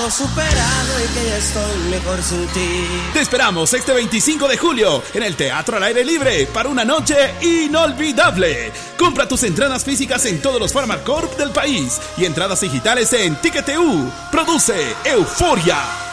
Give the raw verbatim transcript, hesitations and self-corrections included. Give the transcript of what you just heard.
todo superado y que ya estoy mejor sin ti. Te esperamos este veinticinco de julio en el Teatro al Aire Libre para una noche inolvidable. Compra tus entradas físicas en todos los Pharmacorp del país y entradas digitales en Ticket T U. Produce Euforia.